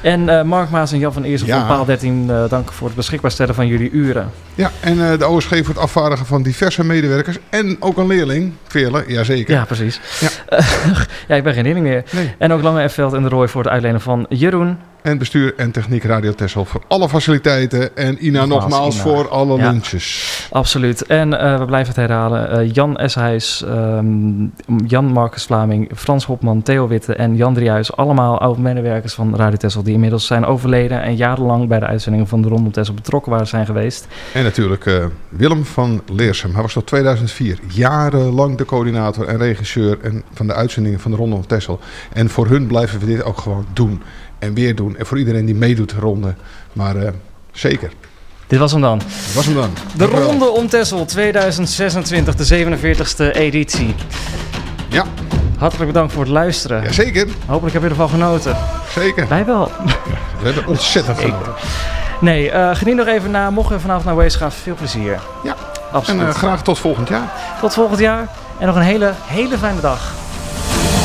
En Mark Maas en Jan van Eersel van Paal 13, dank voor het beschikbaar stellen van jullie uren. Ja, en de OSG voor het afvaardigen van diverse medewerkers en ook een leerling, Veerle, jazeker. Ja, precies. Ja. Ik ben geen leerling meer. Nee. En ook Lange F. Veld en de Roy voor het uitlenen van Jeroen. En bestuur en techniek Radio Texel voor alle faciliteiten. En Ina nogmaals voor alle lunches. Absoluut. En we blijven het herhalen. Jan Eshuis, Jan Marcus Vlaming, Frans Hopman, Theo Witte en Jan Driehuis. Allemaal oud-medewerkers van Radio Texel die inmiddels zijn overleden. En jarenlang bij de uitzendingen van de Rondom Texel betrokken waren zijn geweest. En natuurlijk Willem van Leersum. Hij was tot 2004 jarenlang de coördinator en regisseur van de uitzendingen van de Rondom Texel. En voor hun blijven we dit ook gewoon doen. En weer doen. En voor iedereen die meedoet ronde. Maar zeker. Dit was hem dan. De Ronde om Texel 2026, de 47e editie. Ja. Hartelijk bedankt voor het luisteren. Jazeker. Hopelijk heb je ervan genoten. Zeker. Wij wel. We hebben ontzettend genoten. Nee, geniet nog even na. Mocht je vanavond naar Waze gaan, veel plezier. Ja. Absoluut. En graag tot volgend jaar. Tot volgend jaar. En nog een hele fijne dag.